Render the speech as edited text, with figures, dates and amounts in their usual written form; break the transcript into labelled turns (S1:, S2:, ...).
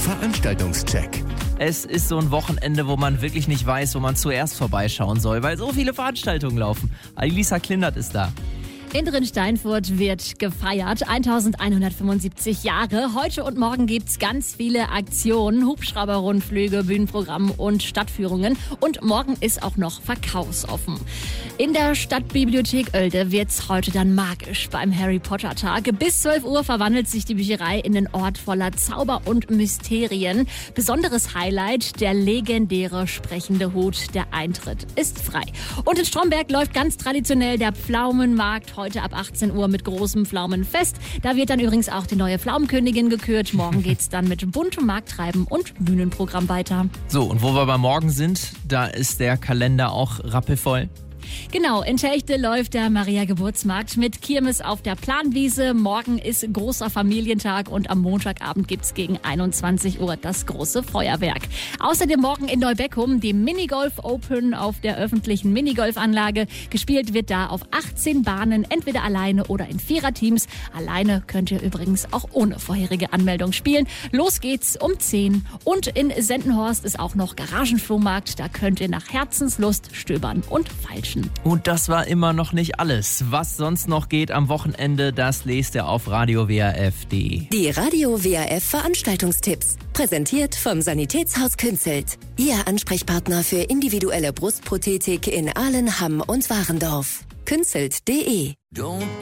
S1: Veranstaltungscheck.
S2: Es ist so ein Wochenende, wo man wirklich nicht weiß, wo man zuerst vorbeischauen soll, weil so viele Veranstaltungen laufen. Alisa Klindert ist da.
S3: In Drin-Steinfurt wird gefeiert, 1175 Jahre. Heute und morgen gibt's ganz viele Aktionen, Hubschrauberrundflüge, Bühnenprogramm und Stadtführungen. Und morgen ist auch noch verkaufsoffen. In der Stadtbibliothek Oelde wird's heute dann magisch beim Harry-Potter-Tag. Bis 12 Uhr verwandelt sich die Bücherei in den Ort voller Zauber und Mysterien. Besonderes Highlight, der legendäre sprechende Hut. Der Eintritt ist frei. Und in Stromberg läuft ganz traditionell der Pflaumenmarkt heute ab 18 Uhr mit großem Pflaumenfest. Da wird dann übrigens auch die neue Pflaumenkönigin gekürt. Morgen geht's dann mit buntem Markttreiben und Bühnenprogramm weiter.
S2: So, und wo wir bei morgen sind, da ist der Kalender auch rappelvoll.
S3: Genau, in Telchte läuft der Maria-Geburtsmarkt mit Kirmes auf der Planwiese. Morgen ist großer Familientag und am Montagabend gibt's gegen 21 Uhr das große Feuerwerk. Außerdem morgen in Neubeckum die Minigolf Open auf der öffentlichen Minigolfanlage. Gespielt wird da auf 18 Bahnen, entweder alleine oder in Viererteams. Alleine könnt ihr übrigens auch ohne vorherige Anmeldung spielen. Los geht's um 10. Und in Sendenhorst ist auch noch Garagenflohmarkt. Da könnt ihr nach Herzenslust stöbern und feilschen.
S2: Und das war immer noch nicht alles. Was sonst noch geht am Wochenende, das lest ihr auf radiowrf.de.
S4: Die Radio WRF Veranstaltungstipps. Präsentiert vom Sanitätshaus Künzelt. Ihr Ansprechpartner für individuelle Brustprothetik in Ahlen, Hamm und Warendorf. Künzelt.de